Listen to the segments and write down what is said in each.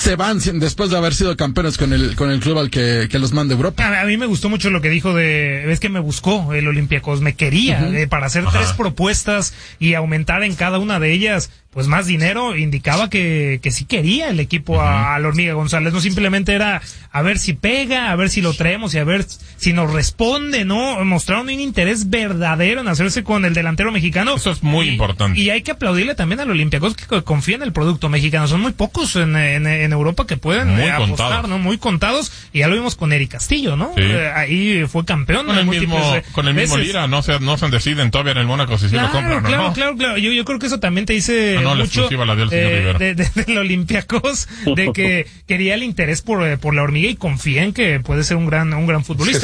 se van después de haber sido campeones con el club al que los manda Europa. A mí me gustó mucho lo que dijo es que me buscó el Olympiacos, me quería para hacer 3 propuestas y aumentar en cada una de ellas pues más dinero. Indicaba que sí quería el equipo a la Hormiga González, no simplemente era a ver si pega, a ver si lo traemos y a ver si nos responde, ¿no? Mostraron un interés verdadero en hacerse con el delantero mexicano. Eso es muy importante. Y hay que aplaudirle también al Olympiacos que confía en el producto mexicano. Son muy pocos en Europa que pueden apostar, contados. ¿No? Muy contados. Y ya lo vimos con Eric Castillo, ¿no? Sí. Ahí fue campeón. Con el mismo Lira, no se deciden todavía en el Mónaco si lo compran o no. Claro. Yo creo que eso también te dice mucho del Olympiacos, de que quería el interés por la Hormiga y confía en que puede ser un gran futbolista.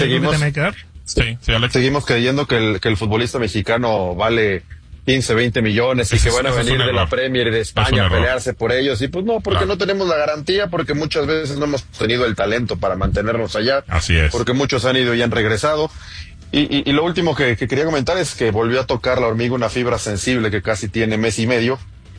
Seguimos creyendo que el futbolista mexicano vale 15, 20 millones y que van a venir de la Premier y de España a pelearse por ellos. Y pues no, porque no tenemos la garantía, porque muchas veces no hemos tenido el talento para mantenernos allá. Así es. Porque muchos han ido y han regresado. Y lo último que quería comentar es que volvió a tocar la Hormiga una fibra sensible que casi tiene mes y medio.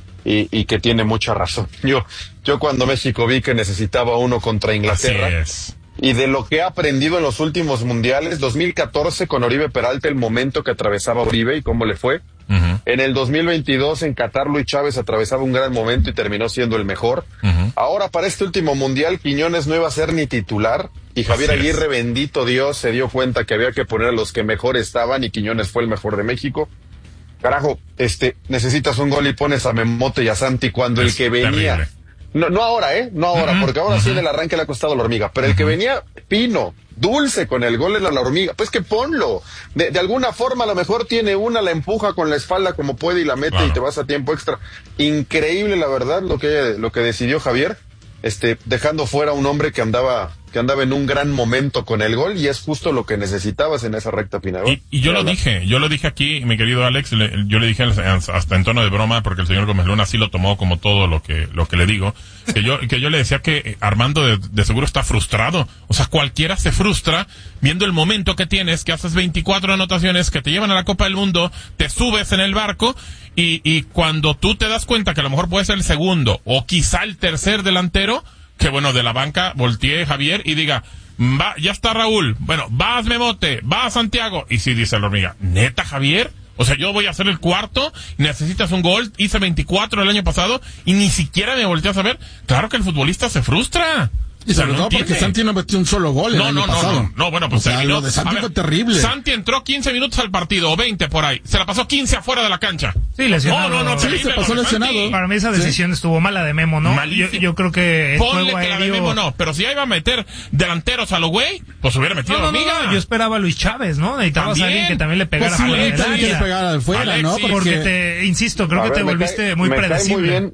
Y que tiene mucha razón. Yo cuando México vi que necesitaba uno contra Inglaterra, y de lo que ha aprendido en los últimos mundiales, 2014 con Oribe Peralta, el momento que atravesaba Oribe y cómo le fue. En el 2022 en Qatar Luis Chávez atravesaba un gran momento y terminó siendo el mejor. Ahora para este último mundial Quiñones no iba a ser ni titular y Javier Aguirre, bendito Dios, se dio cuenta que había que poner a los que mejor estaban y Quiñones fue el mejor de México. Carajo, necesitas un gol y pones a Memote y a Santi cuando el que venía... Terrible. No ahora, porque ahora sí en el arranque le ha costado la Hormiga, pero el que venía fino, dulce con el gol era la Hormiga, pues que ponlo. De alguna forma a lo mejor tiene la empuja con la espalda como puede y la mete y te vas a tiempo extra. Increíble la verdad lo que decidió Javier, dejando fuera a un hombre que andaba en un gran momento con el gol y es justo lo que necesitabas en esa recta final. Y yo lo dije aquí, mi querido Alex, yo le dije hasta en tono de broma, porque el señor Gómez Luna así lo tomó como todo lo que le digo, que yo le decía que Armando de seguro está frustrado. O sea, cualquiera se frustra viendo el momento que tienes, que haces 24 anotaciones, que te llevan a la Copa del Mundo, te subes en el barco y cuando tú te das cuenta que a lo mejor puede ser el segundo o quizá el tercer delantero, que bueno, de la banca voltee Javier y diga, ya está Raúl, bueno, vas Memote, vas Santiago, y sí dice la Hormiga, ¿neta Javier? O sea, yo voy a hacer el cuarto, necesitas un gol, hice 24 el año pasado, y ni siquiera me volteas a ver. Claro que el futbolista se frustra. Y sobre todo porque Santi no metió un solo gol el año pasado. No, bueno, pues terminó. Lo de Santi fue terrible. Santi entró 15 minutos al partido, o 20 por ahí. Se la pasó 15 afuera de la cancha. Sí, lesionado. No, sí, se pasó lesionado. Para mí esa decisión estuvo mala de Memo, ¿no? Yo creo que el ponle juego que la de Memo no, pero si ya iba a meter delanteros a lo güey, pues hubiera metido Hormiga. No, yo esperaba a Luis Chávez, ¿no? Necesitabas a alguien que también le pegara fuera. Sí, también que le pegara de fuera, Alexis, ¿no? Porque insisto, creo que te volviste muy predecible.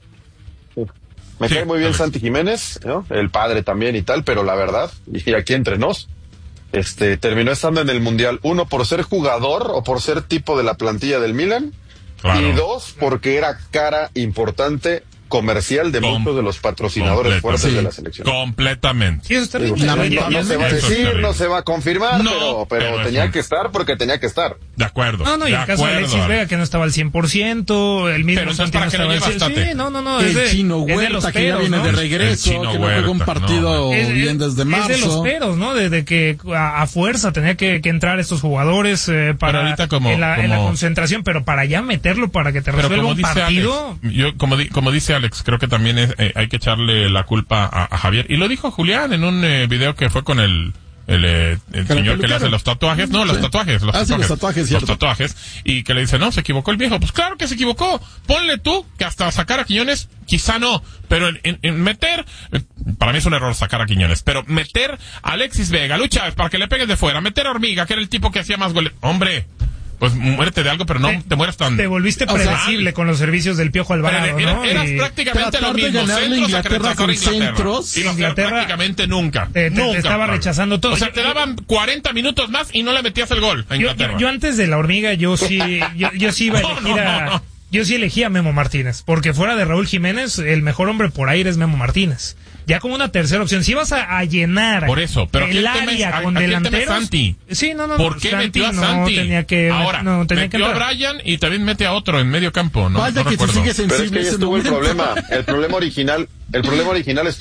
Me cae muy bien Santi Jiménez, ¿no? El padre también y tal, pero la verdad, y aquí entre nos, terminó estando en el Mundial, 1 por ser jugador o por ser tipo de la plantilla del Milan, y 2 porque era cara importante comercial de muchos de los patrocinadores fuertes de la selección. Completamente. Sí, eso está bien. No se va a decir, no se va a confirmar, pero tenía que estar porque tenía que estar. De acuerdo. No, y el caso de Alexis Vega, que no estaba al 100%, el mismo Santi no estaba al 100%. Sí, no, el Chino Huerta, que ya viene de regreso, que no juega un partido bien desde marzo. Es de los peros, ¿no? De que a fuerza tenía que entrar estos jugadores para en la concentración, pero para ya meterlo para que te resuelva un partido. Como dice Alex, creo que también hay que echarle la culpa a Javier. Y lo dijo Julián en un video que fue con el señor que le hace los tatuajes. No, los tatuajes. Los tatuajes. Y que le dice, no, se equivocó el viejo. Pues claro que se equivocó. Ponle tú que hasta sacar a Quiñones, quizá no. Pero en meter, para mí es un error sacar a Quiñones, pero meter a Alexis Vega, Luis Chávez, para que le pegues de fuera, meter a Hormiga, que era el tipo que hacía más goles. Hombre, pues muérete de algo, pero no te mueras tan... Te volviste predecible con los servicios del Piojo Alvarado, ¿no? Eras prácticamente lo mismo. Inglaterra con centros. Y Inglaterra prácticamente nunca. Te estaba rechazando todo. O sea, te daban 40 minutos más y no le metías el gol a Inglaterra. Yo antes de la Hormiga, yo sí iba a elegir yo sí elegí a Memo Martínez, porque fuera de Raúl Jiménez, el mejor hombre por aire es Memo Martínez. Ya como una tercera opción, si vas a llenar por eso, pero el área con delanteros. Santi? Sí, no. ¿Por qué Santi metió a Santi? Ahora, metió a Brian y también mete a otro en medio campo, ¿no? Vaya que te sigue sensible. Pero es que ahí estuvo el problema. El problema original